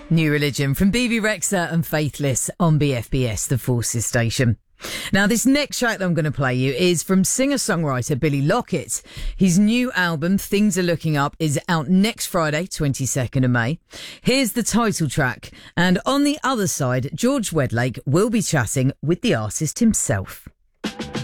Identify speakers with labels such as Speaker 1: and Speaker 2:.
Speaker 1: New Religion from BB Rexa and Faithless on BFBS, the Forces station. Now, this next track that I'm going to play you is from singer-songwriter Billy Lockett. His new album, Things Are Looking Up, is out next Friday, 22nd of May. Here's the title track. And on the other side, George Wedlake will be chatting with the artist himself.